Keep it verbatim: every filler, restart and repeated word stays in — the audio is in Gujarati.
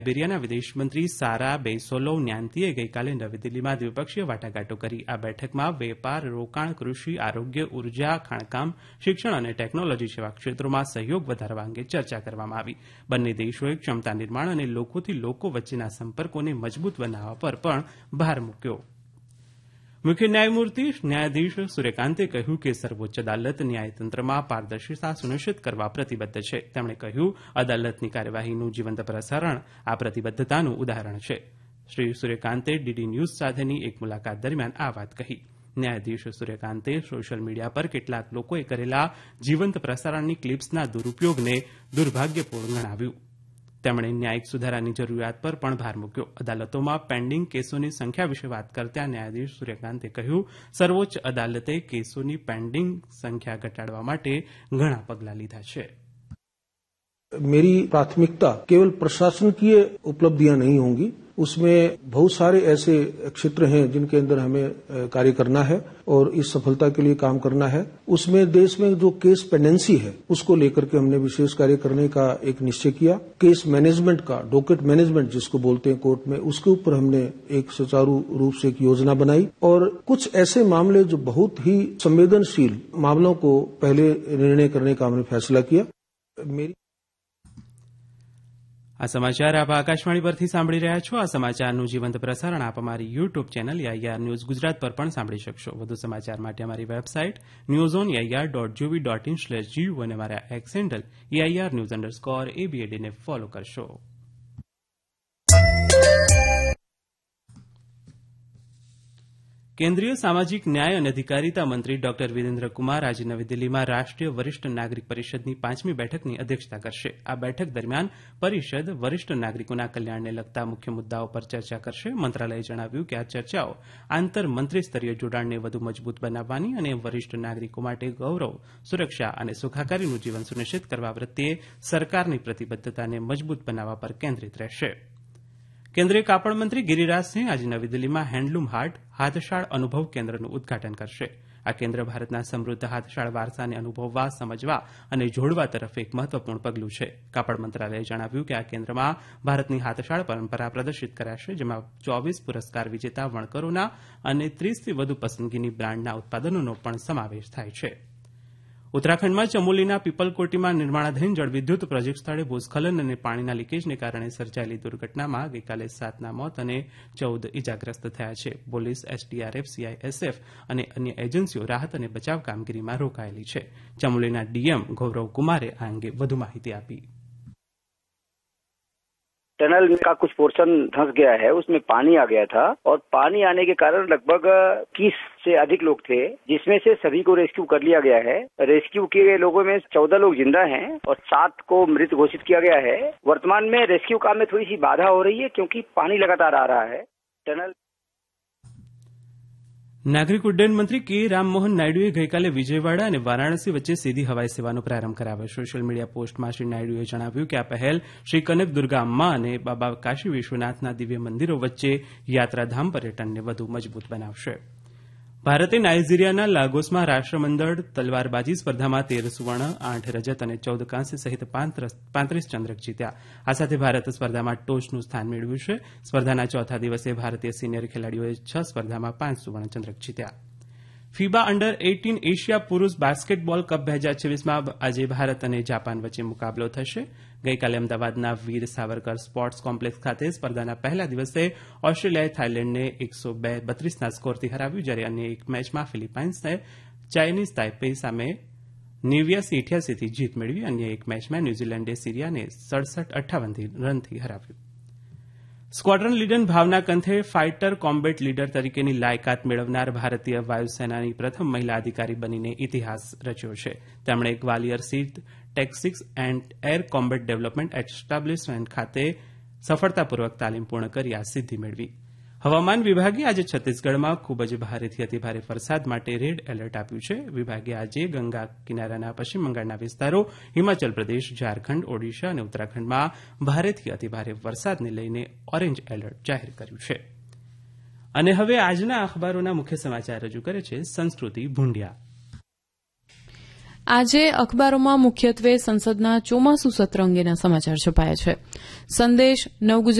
લાઇબેરિયાના વિદેશમંત્રી સારા બેસોલો ન્યાન્તીએ ગઈકાલે નવી દિલ્હીમાં દ્વિપક્ષીય વાટાઘાટો કરી. આ બેઠકમાં વેપાર, રોકાણ, કૃષિ, આરોગ્ય, ઉર્જા, ખાણકામ, શિક્ષણ અને ટેકનોલોજી જેવા ક્ષેત્રોમાં સહયોગ વધારવા અંગે ચર્ચા કરવામાં આવી. બંને દેશોએ ક્ષમતા નિર્માણ અને લોકોથી લોકો વચ્ચેના સંપર્કોને મજબૂત બનાવવા પર પણ ભાર મૂક્યો. મુખ્ય ન્યાયમૂર્તિ ન્યાયાધીશ સૂર્યકાંતે કહ્યું કે સર્વોચ્ચ અદાલત ન્યાયતંત્રમાં પારદર્શિતા સુનિશ્ચિત કરવા પ્રતિબદ્ધ છે. તેમણે કહ્યું, અદાલતની કાર્યવાહીનું જીવંત પ્રસારણ આ પ્રતિબદ્ધતાનું ઉદાહરણ છે. શ્રી સૂર્યકાંતે ડીડી ન્યૂઝ સાથેની એક મુલાકાત દરમિયાન આ વાત કહી. ન્યાયાધીશ સૂર્યકાંતે સોશિયલ મીડિયા પર કેટલાક લોકોએ કરેલા જીવંત પ્રસારણની ક્લિપ્સના દુરૂપયોગને દુર્ભાગ્યપૂર્ણ ગણાવ્યું. તેમણે ન્યાયિક સુધારાની જરૂરિયાત પર પણ ભાર મૂક્યો. અદાલતોમાં પેન્ડિંગ કેસોની સંખ્યા વિશે વાત કરતા ન્યાયાધીશ સૂર્યકાંતે કહ્યું, સર્વોચ્ચ અદાલતે કેસોની પેન્ડિંગ સંખ્યા ઘટાડવા માટે ઘણા પગલાં લીધા છે. मेरी प्राथमिकता केवल प्रशासनिक उपलब्धियां नहीं होंगी, उसमें बहुत सारे ऐसे क्षेत्र हैं जिनके अंदर हमें कार्य करना है और इस सफलता के लिए काम करना है. उसमें देश में जो केस पेंडेंसी है उसको लेकर के हमने विशेष कार्य करने का एक निश्चय किया. केस मैनेजमेंट का, डॉकेट मैनेजमेंट जिसको बोलते हैं कोर्ट में, उसके ऊपर हमने एक सुचारू रूप से एक योजना बनाई और कुछ ऐसे मामले जो बहुत ही संवेदनशील मामलों को पहले निर्णय करने का हमने फैसला किया. मेरी આ સમાચાર આપ આકાશવાણી પરથી સાંભળી રહ્યા છો. આ સમાચારનું જીવંત પ્રસારણ આપ અમારી YouTube channel AIR news Gujarat પર પણ સાંભળી શકશો. વધુ સમાચાર માટે અમારી website news on AIR dot GOV dot in slash GU અને અમારા x handle AIR news underscore એબીએડીને follow કરશો. કેન્દ્રીય સામાજિક ન્યાય અને અધિકારીતા મંત્રી ડોક્ટર વિરેન્દ્ર કુમાર આજે નવી દિલ્હીમાં રાષ્ટ્રીય વરિષ્ઠ નાગરિક પરિષદની પાંચમી બેઠકની અધ્યક્ષતા કરશે. આ બેઠક દરમિયાન પરિષદ વરિષ્ઠ નાગરિકોના કલ્યાણને લગતા મુખ્ય મુદ્દાઓ પર ચર્ચા કરશે. મંત્રાલયે જણાવ્યું કે આ ચર્ચાઓ આંતર મંત્રી સ્તરીય જોડાણને વધુ મજબૂત બનાવવાની અને વરિષ્ઠ નાગરિકો માટે ગૌરવ, સુરક્ષા અને સુખાકારીનું જીવન સુનિશ્ચિત કરવા પ્રત્યે સરકારની પ્રતિબદ્ધતાને મજબૂત બનાવવા પર કેન્દ્રિત રહેશે. કેન્દ્રીય કાપડ મંત્રી ગિરિરાજસિંહ આજે નવી દિલ્હીમાં હેન્ડલૂમ હાટ હાથશાળ અનુભવ કેન્દ્રનું ઉદઘાટન કરશે. આ કેન્દ્ર ભારતના સમૃદ્ધ હાથશાળ વારસાને અનુભવવા, સમજવા અને જોડવા તરફ એક મહત્વપૂર્ણ પગલું છે. કાપડ મંત્રાલયે જણાવ્યું કે આ કેન્દ્રમાં ભારતની હાથશાળ પરંપરા પ્રદર્શિત કરાશે, જેમાં ચોવીસ પુરસ્કાર વિજેતા વણકરોના અને ત્રીસથી વધુ પસંદગીની બ્રાન્ડના ઉત્પાદનોનો પણ સમાવેશ થાય છે. ઉત્તરાખંડમાં ચમોલીના પીપલકોટીમાં નિર્માણાધીન જળવિદ્યુત પ્રોજેક્ટ સ્થળે ભૂસ્ખલન અને પાણીના લીકેજને કારણે સર્જાયેલી દુર્ઘટનામાં ગઈકાલે સાતના મોત અને ચૌદ ઇજાગ્રસ્ત થયા છે. પોલીસ, એસડીઆરએફ, સીઆઈએસએફ અને અન્ય એજન્સીઓ રાહત અને બચાવ કામગીરીમાં રોકાયેલી છે. ચમોલીના ડીએમ ગૌરવ કુમારે આ અંગે વધુ માહિતી આપી. टनल का कुछ पोर्शन धंस गया है, उसमें पानी आ गया था और पानी आने के कारण लगभग इक्कीस से अधिक लोग थे, जिसमें से सभी को रेस्क्यू कर लिया गया है. रेस्क्यू किए गए लोगों में चौदह लोग जिंदा हैं और सात को मृत घोषित किया गया है. वर्तमान में रेस्क्यू काम में थोड़ी सी बाधा हो रही है क्योंकि पानी लगातार आ रहा है. टनल નાગરિક ઉડ્ડયન મંત્રી કે રામમોહન નાયડુએ ગઈકાલે વિજયવાડા અને વારાણસી વચ્ચે સીધી હવાઈ સેવાનો પ્રારંભ કરાવ્યો. સોશિયલ મીડિયા પોસ્ટમાં શ્રી નાયડુએ જણાવ્યું કે આ પહેલ શ્રી કનક દુર્ગા અમ્મા અને બાબા કાશી વિશ્વનાથના દિવ્ય મંદિરો વચ્ચે યાત્રાધામ પર્યટનને વધુ મજબૂત બનાવશે. ભારતે નાઇજીરિયાના લાગોસમાં રાષ્ટ્રમંડળ તલવારબાજી સ્પર્ધામાં તેર સુવર્ણ, આઠ રજત અને ચૌદ કાંસ્ય સહિત પાંત્રીસ ચંદ્રક જીત્યા. આ સાથે ભારત સ્પર્ધામાં ટોચનું સ્થાન મેળવ્યું છે. સ્પર્ધાના ચોથા દિવસે ભારતીય સિનિયર ખેલાડીઓએ છ સ્પર્ધામાં પાંચ સુવર્ણ ચંદ્રક જીત્યા. ફીબા અંડર એઇટીન એશિયા પુરૂષ બાસ્કેટબોલ કપ બે હજાર છવ્વીસમાં આજે ભારત અને જાપાન વચ્ચે મુકાબલો થશે. ગઈકાલે અમદાવાદના વીર સાવરકર સ્પોર્ટ્સ કોમ્પ્લેક્સ ખાતે સ્પર્ધાના પહેલા દિવસે ઓસ્ટ્રેલિયાએ થાઇલેન્ડને એકસો બે બત્રીસના સ્કોરથી હરાવ્યું, જ્યારે અન્ય એક મેચમાં ફિલિપાઇન્સને ચાઇનીઝ તાઇપેઈ સામે નેવ્યાસી અઠ્યાસીથી જીત મેળવી. અન્ય એક મેચમાં ન્યૂઝીલેન્ડે સિરિયાને સડસઠ અઠ્ઠાવન રનથી હરાવ્યું. સ્ક્વોડ્રન લીડર ભાવના કંથે ફાઇટર કોમ્બેટ લીડર તરીકેની લાયકાત મેળવનાર ભારતીય વાયુસેનાની પ્રથમ મહિલા અધિકારી બનીને ઇતિહાસ રચ્યો છે. તેમણે ગ્વાલિયર સ્થિત tactics and air combat development establishment ખાતે સફળતાપૂર્વક તાલીમ પૂર્ણ કરી આ સિદ્ધિ મેળવી. હવામાન વિભાગે આજે છત્તીસગઢમાં ખૂબ જ ભારેથી અતિભારે વરસાદ માટે રેડ એલર્ટ આપ્યું છે. વિભાગે આજે ગંગા કિનારાના પશ્ચિમ બંગાળના વિસ્તારો, હિમાચલ પ્રદેશ, ઝારખંડ, ઓડિશા અને ઉત્તરાખંડમાં ભારેથી અતિભારે વરસાદને લઈને ઓરેન્જ એલર્ટ જાહેર કર્યું છે. અને હવે આજના અખબારોના મુખ્ય સમાચાર રજૂ કરે છે સંસ્કૃતિ ભૂંડિયા. આજે અખબારોમાં મુખ્યત્વે સંસદના ચોમાસુ સત્ર અંગેના સમાચાર છપાયા છે. સંદેશ, નવગુજરાત